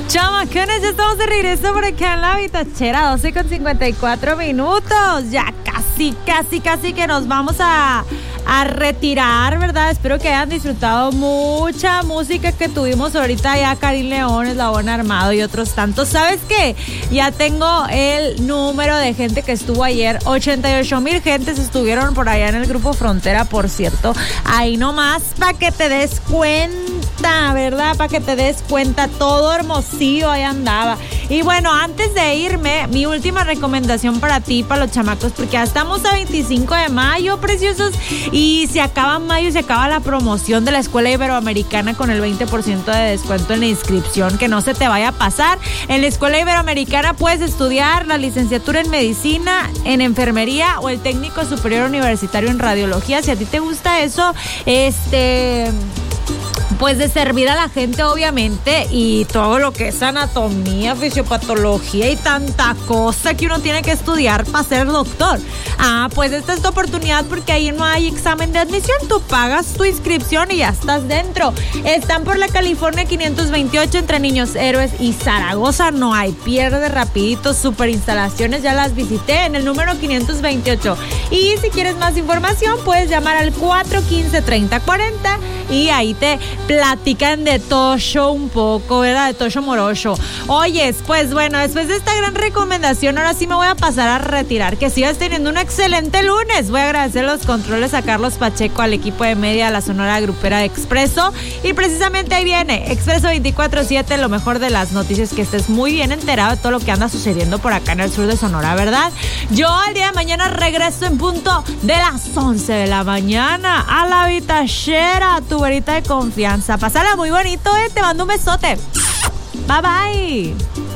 Chamacones, ya estamos de regreso por acá en la Vitachera, 12:54. Ya casi que nos vamos a retirar, ¿verdad? Espero que hayan disfrutado mucha música que tuvimos ahorita. Ya Karim León, Eslabón Armado y otros tantos. ¿Sabes qué? Ya tengo el número de gente que estuvo ayer. 88,000 gentes estuvieron por allá en el Grupo Frontera, por cierto. Ahí nomás para que te des cuenta, ¿verdad? Para que te des cuenta, todo Hermosillo ahí andaba. Y bueno, antes de irme, mi última recomendación para ti, para los chamacos, porque ya estamos a 25 de mayo, preciosos, y se acaba mayo, se acaba la promoción de la Escuela Iberoamericana con el 20% de descuento en la inscripción, que no se te vaya a pasar. En la Escuela Iberoamericana puedes estudiar la licenciatura en medicina, en enfermería o el técnico superior universitario en radiología. Si a ti te gusta eso, pues de servir a la gente, obviamente, y todo lo que es anatomía, fisiopatología y tanta cosa que uno tiene que estudiar para ser doctor. Pues esta es tu oportunidad, porque ahí no hay examen de admisión. Tú pagas tu inscripción y ya estás dentro. Están por la California 528 entre Niños Héroes y Zaragoza. No hay pierde, rapidito, super instalaciones, ya las visité en el número 528. Y si quieres más información, puedes llamar al 415-3040 y ahí te platican de Tosho un poco, ¿verdad? De Tosho Morocho. Oyes, pues bueno, después de esta gran recomendación, ahora sí me voy a pasar a retirar. Que sigas teniendo un excelente lunes. Voy a agradecer los controles a Carlos Pacheco, al equipo de media, a la Sonora Grupera de Expreso. Y precisamente ahí viene Expreso 24/7, lo mejor de las noticias, que estés muy bien enterado de todo lo que anda sucediendo por acá en el sur de Sonora, ¿verdad? Yo el día de mañana regreso en punto de las 11 de la mañana a la Vitachera, tu verita de confianza. Pásala muy bonito, te mando un besote. Bye bye.